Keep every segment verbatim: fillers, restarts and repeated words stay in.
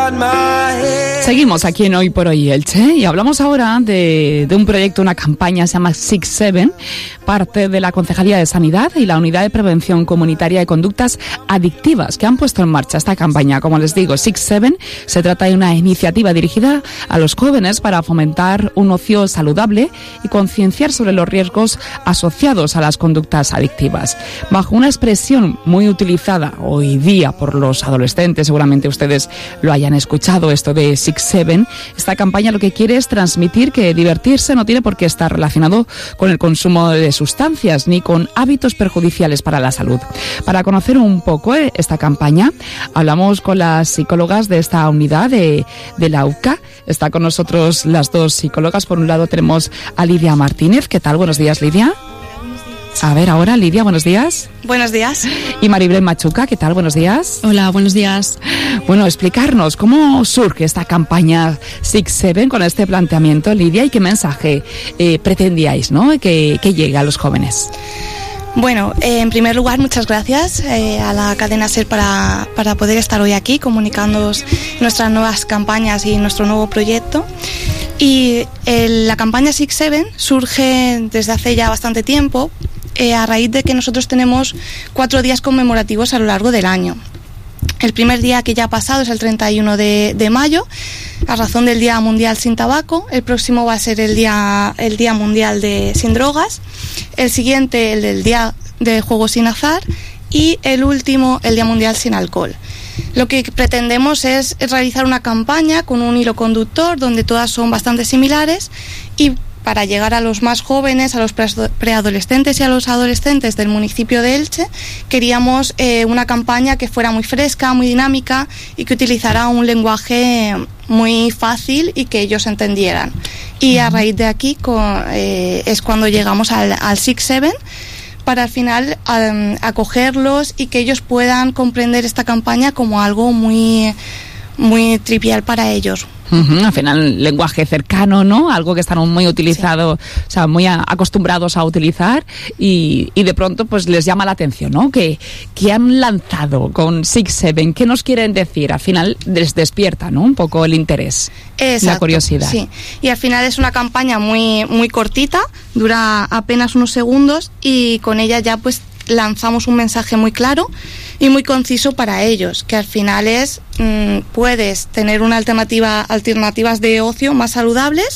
Seguimos aquí en Hoy por Hoy Elche y hablamos ahora de, de un proyecto, una campaña, se llama Six Seven, parte de la Concejalía de Sanidad y la Unidad de Prevención Comunitaria de Conductas Adictivas, que han puesto en marcha esta campaña. Como les digo, Six Seven se trata de una iniciativa dirigida a los jóvenes para fomentar un ocio saludable y concienciar sobre los riesgos asociados a las conductas adictivas. Bajo una expresión muy utilizada hoy día por los adolescentes, seguramente ustedes lo hayan escuchado, esto de Six Seven, esta campaña lo que quiere es transmitir que divertirse no tiene por qué estar relacionado con el consumo de sustancias ni con hábitos perjudiciales para la salud. Para conocer un poco esta campaña, hablamos con las psicólogas de esta unidad de, de la U C A. Está con nosotros las dos psicólogas. Por un lado tenemos a Lidia Martínez. ¿Qué tal? Buenos días, Lidia. A ver, ahora, Lidia, buenos días. Buenos días. Y Maribel Machuca, ¿qué tal? Buenos días. Hola, buenos días. Bueno, explicarnos cómo surge esta campaña Six Seven con este planteamiento, Lidia, y qué mensaje eh, pretendíais, ¿no?, que, que llegue a los jóvenes. Bueno, eh, en primer lugar, muchas gracias eh, a la cadena SER para, para poder estar hoy aquí comunicándoos nuestras nuevas campañas y nuestro nuevo proyecto. Y eh, la campaña Six Seven surge desde hace ya bastante tiempo eh, a raíz de que nosotros tenemos cuatro días conmemorativos a lo largo del año. El primer día que ya ha pasado es el treinta y uno de, de mayo, a razón del Día Mundial Sin Tabaco. El próximo va a ser el Día, el Día Mundial de Sin Drogas. El siguiente, el del Día de Juego Sin Azar. Y el último, el Día Mundial Sin Alcohol. Lo que pretendemos es realizar una campaña con un hilo conductor donde todas son bastante similares, y para llegar a los más jóvenes, a los preadolescentes y a los adolescentes del municipio de Elche, queríamos eh, una campaña que fuera muy fresca, muy dinámica y que utilizara un lenguaje muy fácil y que ellos entendieran. Y a raíz de aquí con, eh, es cuando llegamos al, al Six Seven, para al final um, acogerlos y que ellos puedan comprender esta campaña como algo muy, muy trivial para ellos. Uh-huh, al final, lenguaje cercano, ¿no? Algo que están muy utilizado, sí. O sea, muy a, acostumbrados a utilizar y, y de pronto pues les llama la atención, ¿no? Que, que han lanzado con Six Seven, ¿qué nos quieren decir? Al final les despierta, ¿no?, un poco el interés, exacto, la curiosidad. Sí, y al final es una campaña muy, muy cortita, dura apenas unos segundos y con ella ya pues lanzamos un mensaje muy claro y muy conciso para ellos, que al final es mmm, puedes tener una alternativa, alternativas de ocio más saludables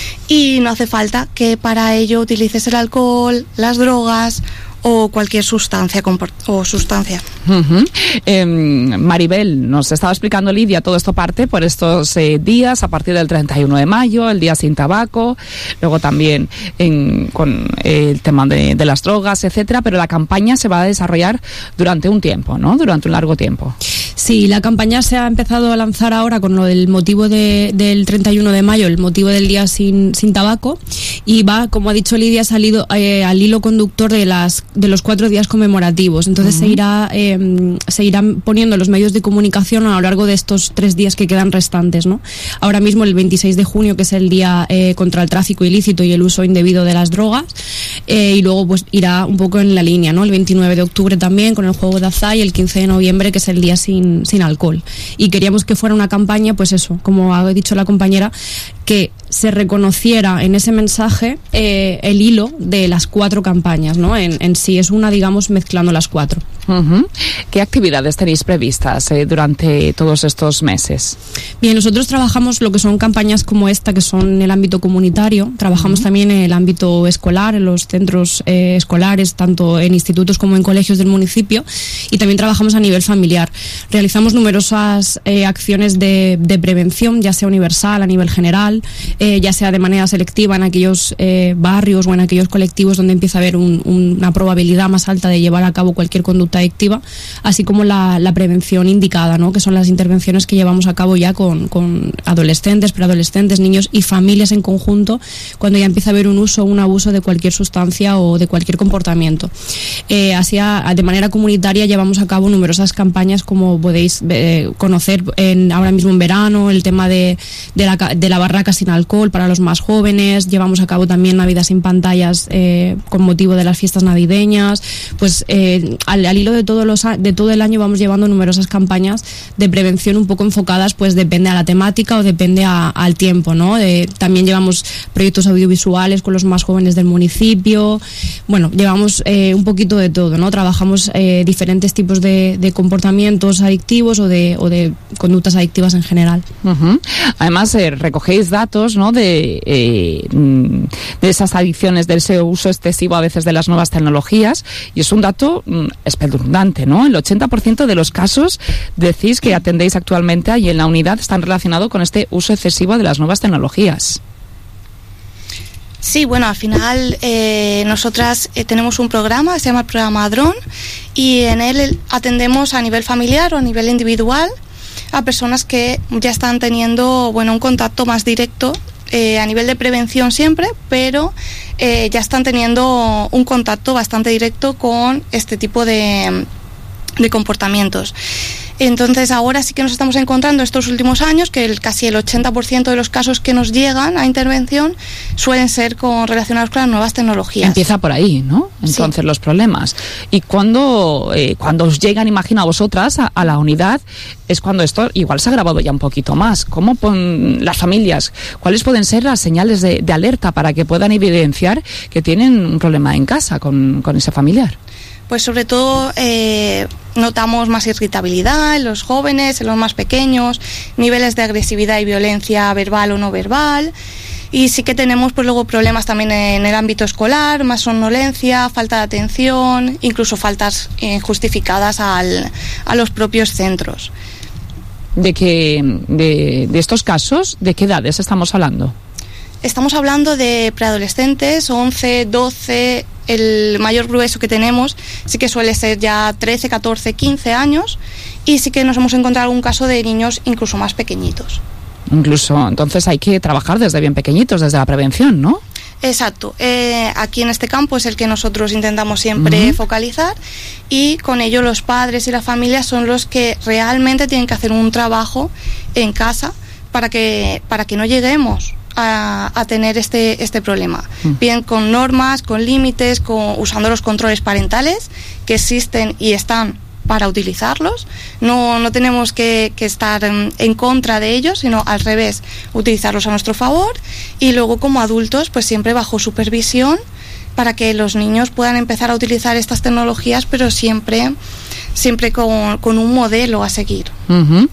y no hace falta que para ello utilices el alcohol, las drogas o cualquier sustancia o sustancia. Uh-huh. Eh, Maribel, nos estaba explicando Lidia, todo esto parte por estos eh, días, a partir del treinta y uno de mayo, el Día Sin Tabaco, luego también en, con eh, el tema de, de las drogas, etcétera, pero la campaña se va a desarrollar durante un tiempo, ¿no?, durante un largo tiempo. Sí, la campaña se ha empezado a lanzar ahora con lo del motivo de, del treinta y uno de mayo, el motivo del Día Sin, sin Tabaco, y va, como ha dicho Lidia, ha salido eh, al hilo conductor de las de los cuatro días conmemorativos. Entonces uh-huh. se irá eh, se irán poniendo los medios de comunicación a lo largo de estos tres días que quedan restantes, ¿no? Ahora mismo el veintiséis de junio, que es el día eh, contra el tráfico ilícito y el uso indebido de las drogas, eh, y luego pues irá un poco en la línea, ¿no? El veintinueve de octubre también con el juego de azar, y el quince de noviembre, que es el día sin, sin alcohol. Y queríamos que fuera una campaña, pues eso, como ha dicho la compañera, que se reconociera en ese mensaje eh, el hilo de las cuatro campañas, ¿no? En, en sí es una, digamos, mezclando las cuatro. Uh-huh. ¿Qué actividades tenéis previstas eh, durante todos estos meses? Bien, nosotros trabajamos lo que son campañas como esta, que son en el ámbito comunitario. Trabajamos uh-huh. también en el ámbito escolar, en los centros eh, escolares, tanto en institutos como en colegios del municipio, y también trabajamos a nivel familiar. Realizamos numerosas eh, acciones de, de prevención, ya sea universal, a nivel general, eh, ya sea de manera selectiva en aquellos eh, barrios o en aquellos colectivos donde empieza a haber un, un, una probabilidad más alta de llevar a cabo cualquier conducta adictiva, así como la, la prevención indicada, ¿no?, que son las intervenciones que llevamos a cabo ya con, con adolescentes, preadolescentes, niños y familias en conjunto, cuando ya empieza a haber un uso o un abuso de cualquier sustancia o de cualquier comportamiento. Eh, así, a, de manera comunitaria, llevamos a cabo numerosas campañas, como podéis eh, conocer en, ahora mismo en verano, el tema de, de, la, de la barraca sin alcohol para los más jóvenes. Llevamos a cabo también Navidad sin pantallas eh, con motivo de las fiestas navideñas. Pues eh, al, al hilo hilo de todos los de todo el año vamos llevando numerosas campañas de prevención un poco enfocadas, pues depende a la temática o depende a, al tiempo, ¿no? De, también llevamos proyectos audiovisuales con los más jóvenes del municipio. Bueno, llevamos eh, un poquito de todo, ¿no? Trabajamos eh, diferentes tipos de, de comportamientos adictivos o de, o de conductas adictivas en general. Uh-huh. Además, eh, recogéis datos, ¿no? de, eh, de esas adicciones, de ese uso excesivo a veces de las nuevas tecnologías, y es un dato mm, espeluznante, ¿no? El ochenta por ciento de los casos decís que atendéis actualmente ahí en la unidad están relacionados con este uso excesivo de las nuevas tecnologías. Sí, bueno, al final eh, nosotras eh, tenemos un programa que se llama el programa DRON, y en él atendemos a nivel familiar o a nivel individual a personas que ya están teniendo, bueno, un contacto más directo eh, a nivel de prevención siempre, pero eh, ya están teniendo un contacto bastante directo con este tipo de, de comportamientos. Entonces ahora sí que nos estamos encontrando estos últimos años que el, casi el ochenta por ciento de los casos que nos llegan a intervención suelen ser con, relacionados con las nuevas tecnologías. Empieza por ahí, ¿no? Entonces sí. Los problemas. Y cuando, eh, cuando os llegan, imagino a vosotras, a, a la unidad, es cuando esto igual se ha agravado ya un poquito más. ¿Cómo pon, las familias, cuáles pueden ser las señales de, de alerta para que puedan evidenciar que tienen un problema en casa con, con ese familiar? Pues sobre todo eh, notamos más irritabilidad en los jóvenes, en los más pequeños, niveles de agresividad y violencia verbal o no verbal, y sí que tenemos pues luego problemas también en el ámbito escolar, más somnolencia, falta de atención, incluso faltas injustificadas al, a los propios centros. ¿De qué, de, de estos casos, de qué edades estamos hablando? Estamos hablando de preadolescentes, once, doce, el mayor grueso que tenemos sí que suele ser ya trece, catorce, quince años, y sí que nos hemos encontrado algún caso de niños incluso más pequeñitos. Incluso, entonces hay que trabajar desde bien pequeñitos, desde la prevención, ¿no? Exacto. Eh, aquí en este campo es el que nosotros intentamos siempre uh-huh. focalizar, y con ello los padres y la familia son los que realmente tienen que hacer un trabajo en casa para que, para que no lleguemos A, a tener este este problema, mm. bien con normas, con límites, con, usando los controles parentales que existen y están para utilizarlos. No, no tenemos que, que estar en, en contra de ellos, sino al revés, utilizarlos a nuestro favor, y luego como adultos pues siempre bajo supervisión para que los niños puedan empezar a utilizar estas tecnologías, pero siempre siempre con, con un modelo a seguir. Uh-huh.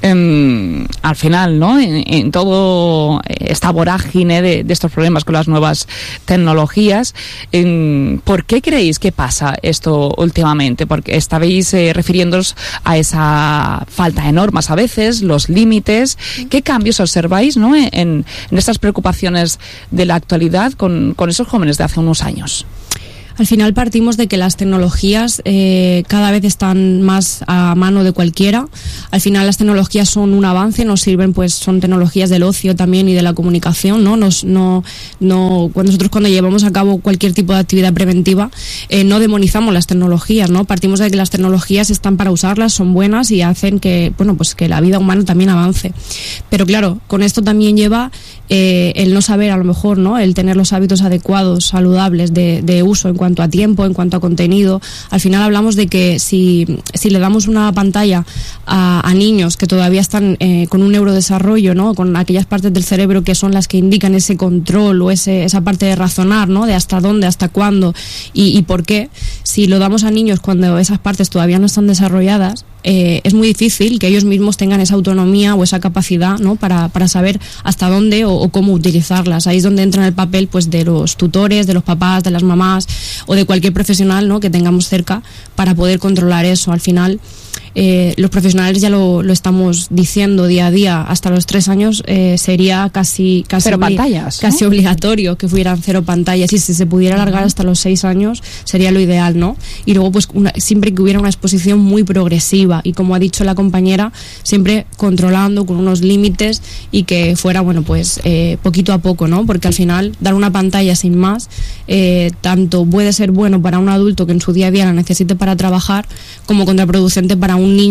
Um, al final, ¿no? En, en todo esta vorágine de, de estos problemas con las nuevas tecnologías, um, ¿por qué creéis que pasa esto últimamente? Porque estabais eh, refiriéndoos a esa falta de normas a veces, los límites. ¿Qué cambios observáis, ¿no? en, en estas preocupaciones de la actualidad con, con esos jóvenes de hace unos años? Al final partimos de que las tecnologías eh, cada vez están más a mano de cualquiera. Al final las tecnologías son un avance, nos sirven, pues son tecnologías del ocio también y de la comunicación, ¿no? Nos, no, no cuando nosotros cuando llevamos a cabo cualquier tipo de actividad preventiva eh, no demonizamos las tecnologías, ¿no? Partimos de que las tecnologías están para usarlas, son buenas y hacen que, bueno, pues que la vida humana también avance. Pero claro, con esto también lleva eh, el no saber, a lo mejor, ¿no? El tener los hábitos adecuados, saludables de, de uso en cuanto a tiempo, en cuanto a contenido. Al final hablamos de que si, si le damos una pantalla a, a niños que todavía están eh, con un neurodesarrollo, ¿no? Con aquellas partes del cerebro que son las que indican ese control o ese, esa parte de razonar, ¿no? De hasta dónde, hasta cuándo y, y por qué. Si lo damos a niños cuando esas partes todavía no están desarrolladas, eh, es muy difícil que ellos mismos tengan esa autonomía o esa capacidad, ¿no? Para, para saber hasta dónde o, o cómo utilizarlas. Ahí es donde entra en el papel, pues, de los tutores, de los papás, de las mamás o de cualquier profesional, ¿no? Que tengamos cerca para poder controlar eso. Al final, eh, los profesionales ya lo, lo estamos diciendo día a día, hasta los tres años eh, sería casi casi, cero obli- pantallas, ¿no? Casi obligatorio que fueran cero pantallas, y si se pudiera alargar uh-huh. hasta los seis años sería lo ideal, ¿no? Y luego pues una, siempre que hubiera una exposición muy progresiva y, como ha dicho la compañera, siempre controlando con unos límites y que fuera, bueno, pues eh, poquito a poco, ¿no? Porque al final dar una pantalla sin más eh, tanto puede ser bueno para un adulto que en su día a día la necesite para trabajar, como contraproducente para un niño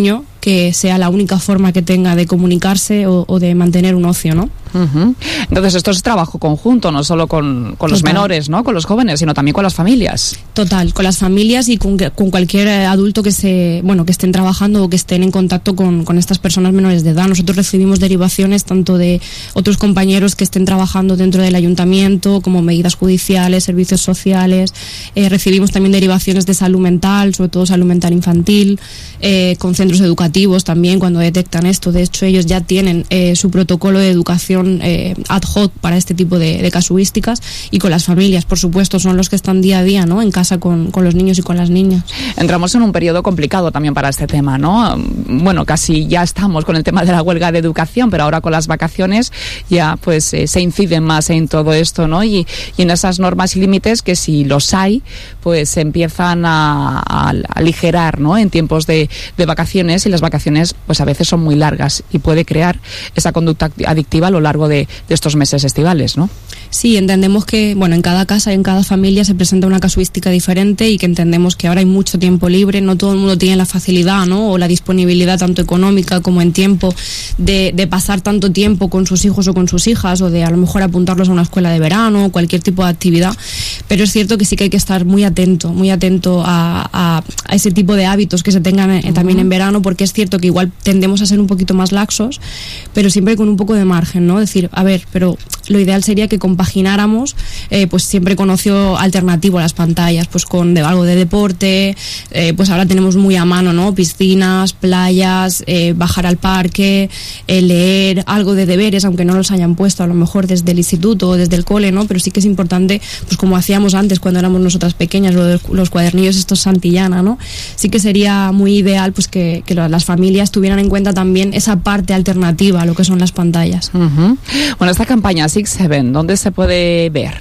que sea la única forma que tenga de comunicarse o, o de mantener un ocio, ¿no? Uh-huh. Entonces esto es trabajo conjunto, no solo con, con los menores, ¿no? Con los jóvenes, sino también con las familias. Total, con las familias y con, con cualquier adulto que se, bueno, que estén trabajando o que estén en contacto con, con estas personas menores de edad. Nosotros recibimos derivaciones tanto de otros compañeros que estén trabajando dentro del ayuntamiento, como medidas judiciales, servicios sociales. Eh, recibimos también derivaciones de salud mental, sobre todo salud mental infantil, eh, con centros educativos también cuando detectan esto. De hecho, ellos ya tienen eh, su protocolo de educación eh, ad hoc para este tipo de, de casuísticas, y con las familias, por supuesto, son los que están día a día, ¿no? En casa con, con los niños y con las niñas. Entramos en un periodo complicado también para este tema, ¿no? Bueno, casi ya estamos con el tema de la huelga de educación, pero ahora con las vacaciones ya pues eh, se incide más en todo esto, ¿no? Y, y en esas normas y límites que si los hay, pues se empiezan a, a, a aligerar, ¿no? En tiempos de, de vacaciones, y las vacaciones pues a veces son muy largas y puede crear esa conducta adictiva a lo largo de, de estos meses estivales, ¿no? Sí, entendemos que, bueno, en cada casa y en cada familia se presenta una casuística diferente, y que entendemos que ahora hay mucho tiempo libre, no todo el mundo tiene la facilidad, ¿no? O la disponibilidad tanto económica como en tiempo de, de pasar tanto tiempo con sus hijos o con sus hijas, o de a lo mejor apuntarlos a una escuela de verano o cualquier tipo de actividad, pero es cierto que sí que hay que estar muy atento, muy atento a, a, a ese tipo de hábitos que se tengan eh, también en verano, porque es cierto que igual tendemos a ser un poquito más laxos, pero siempre con un poco de margen, ¿no? Decir, a ver, pero lo ideal sería que compagináramos eh, pues siempre con ocio alternativo a las pantallas, pues con de, algo de deporte, eh, pues ahora tenemos muy a mano, ¿no? Piscinas, playas, eh, bajar al parque, eh, leer, algo de deberes, aunque no los hayan puesto a lo mejor desde el instituto o desde el cole, ¿no? Pero sí que es importante, pues como hacíamos antes cuando éramos nosotras pequeñas, lo de los cuadernillos estos Santillana, ¿no? Sí que sería muy ideal pues que, que las familias tuvieran en cuenta también esa parte alternativa a lo que son las pantallas. Uh-huh. Bueno, esta campaña Six Seven, ¿dónde se puede ver?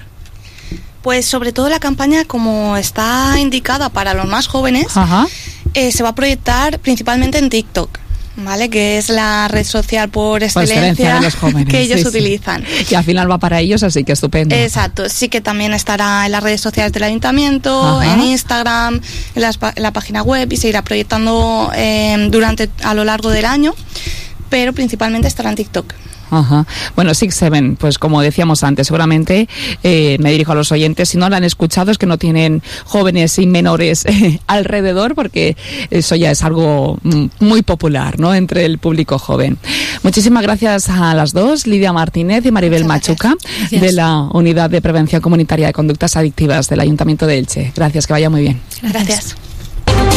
Pues sobre todo la campaña, como está indicada para los más jóvenes, eh, se va a proyectar principalmente en TikTok, ¿vale? Que es la red social por excelencia, por excelencia de los jóvenes, que ellos sí, utilizan. Sí. Y al final va para ellos, así que estupendo. Exacto, sí que también estará en las redes sociales del ayuntamiento, Ajá. en Instagram, en, las, en la página web, y se irá proyectando eh, durante a lo largo del año, pero principalmente estará en TikTok. Ajá. Bueno, Six Seven, pues como decíamos antes, seguramente eh, me dirijo a los oyentes, si no la han escuchado es que no tienen jóvenes y menores eh, alrededor, porque eso ya es algo muy popular, ¿no? Entre el público joven. Muchísimas gracias a las dos, Lidia Martínez y Maribel Machuca, gracias. De la Unidad de Prevención Comunitaria de Conductas Adictivas del Ayuntamiento de Elche. Gracias, que vaya muy bien. Gracias. Gracias.